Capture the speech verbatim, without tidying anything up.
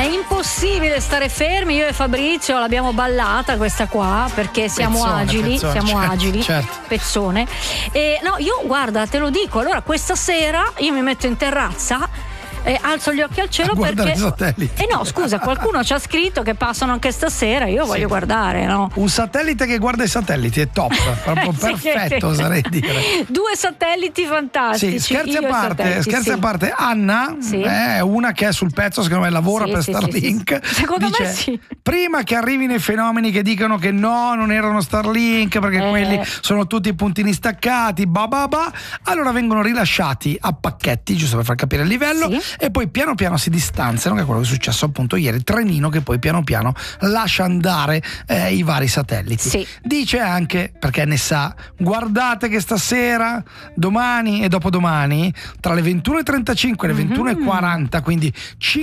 impossibile stare fermi. Io e Fabrizio l'abbiamo ballata questa qua perché siamo pezzone, agili, pezzone, siamo certo, agili, certo. pezzone. E no, io guarda, te lo dico, allora questa sera io mi metto in terrazza e alzo gli occhi al cielo guardare perché i satelliti. eh no, scusa, qualcuno ci ha scritto che passano anche stasera, io voglio Sì. guardare, no? Un satellite che guarda i satelliti è top, proprio Sì. perfetto, oserei dire. Due satelliti fantastici. Sì, scherzi io a e parte, satelliti, scherzi sì. a parte, Anna Sì. è una che è sul pezzo, secondo me lavora Sì, per sì, Starlink. sì, sì. Secondo dice, me sì. Prima che arrivino i fenomeni che dicono che no, non erano Starlink perché Eh. quelli sono tutti puntini staccati, bah bah bah, allora vengono rilasciati a pacchetti, giusto per far capire il livello, Sì. e poi piano piano si distanziano, che è quello che è successo appunto ieri, trenino che poi piano piano lascia andare eh, i vari satelliti. Sì. Dice anche, perché ne sa, guardate che stasera, domani e dopodomani, tra le ventuno e trentacinque e le ventuno e quaranta, quindi